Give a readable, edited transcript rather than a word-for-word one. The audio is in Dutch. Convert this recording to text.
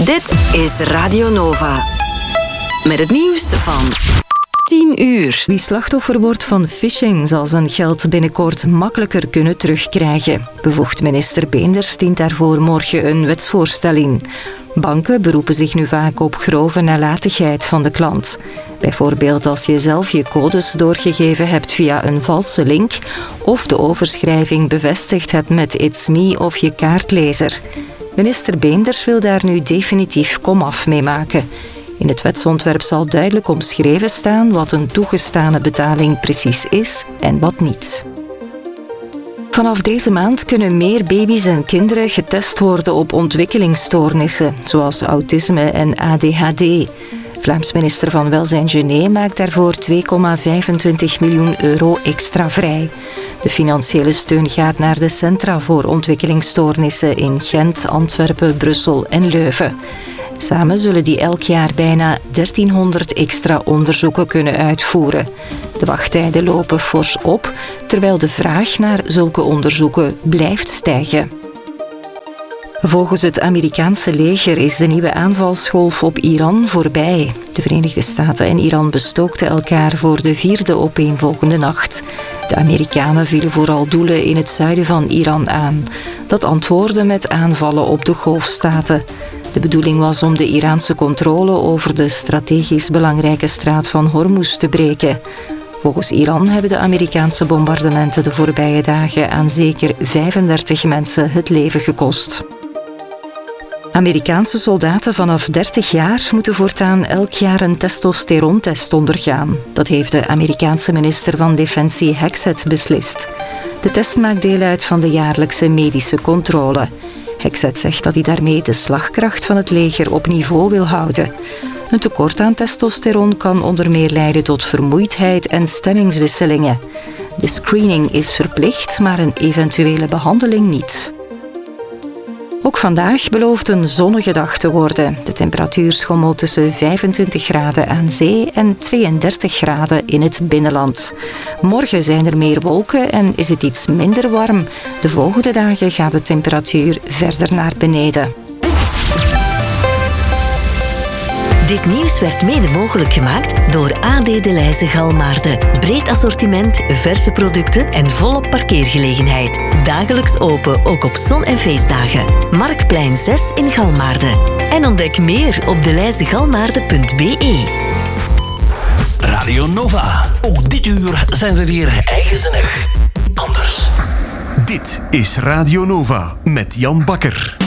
Dit is Radio Nova. Met het nieuws van 10 uur. Wie slachtoffer wordt van phishing zal zijn geld binnenkort makkelijker kunnen terugkrijgen. Bevoegd minister Beenders dient daarvoor morgen een wetsvoorstel in. Banken beroepen zich nu vaak op grove nalatigheid van de klant. Bijvoorbeeld als je zelf je codes doorgegeven hebt via een valse link of de overschrijving bevestigd hebt met It's Me of je kaartlezer. Minister Beenders wil daar nu definitief komaf mee maken. In het wetsontwerp zal duidelijk omschreven staan wat een toegestane betaling precies is en wat niet. Vanaf deze maand kunnen meer baby's en kinderen getest worden op ontwikkelingsstoornissen, zoals autisme en ADHD. Vlaams minister van Welzijn Gené maakt daarvoor 2,25 miljoen euro extra vrij. De financiële steun gaat naar de Centra voor Ontwikkelingsstoornissen in Gent, Antwerpen, Brussel en Leuven. Samen zullen die elk jaar bijna 1300 extra onderzoeken kunnen uitvoeren. De wachttijden lopen fors op, terwijl de vraag naar zulke onderzoeken blijft stijgen. Volgens het Amerikaanse leger is de nieuwe aanvalsgolf op Iran voorbij. De Verenigde Staten en Iran bestookten elkaar voor de 4e opeenvolgende nacht. De Amerikanen vielen vooral doelen in het zuiden van Iran aan. Dat antwoordde met aanvallen op de Golfstaten. De bedoeling was om de Iraanse controle over de strategisch belangrijke straat van Hormuz te breken. Volgens Iran hebben de Amerikaanse bombardementen de voorbije dagen aan zeker 35 mensen het leven gekost. Amerikaanse soldaten vanaf 30 jaar moeten voortaan elk jaar een testosteroontest ondergaan. Dat heeft de Amerikaanse minister van Defensie Hexet beslist. De test maakt deel uit van de jaarlijkse medische controle. Hexet zegt dat hij daarmee de slagkracht van het leger op niveau wil houden. Een tekort aan testosteron kan onder meer leiden tot vermoeidheid en stemmingswisselingen. De screening is verplicht, maar een eventuele behandeling niet. Ook vandaag belooft een zonnige dag te worden. De temperatuur schommelt tussen 25 graden aan zee en 32 graden in het binnenland. Morgen zijn er meer wolken en is het iets minder warm. De volgende dagen gaat de temperatuur verder naar beneden. Dit nieuws werd mede mogelijk gemaakt door AD De Leyse Galmaarden. Breed assortiment, verse producten en volop parkeergelegenheid. Dagelijks open, ook op zon- en feestdagen. Marktplein 6 in Galmaarden. En ontdek meer op deleizegalmaarden.be. Radio Nova. Ook dit uur zijn we weer eigenzinnig. Anders. Dit is Radio Nova met Jan Bakker.